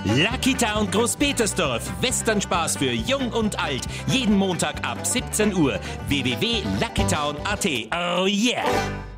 Lucky Town Großpetersdorf. Westernspaß für Jung und Alt. Jeden Montag ab 17 Uhr. www.luckytown.at. Oh yeah!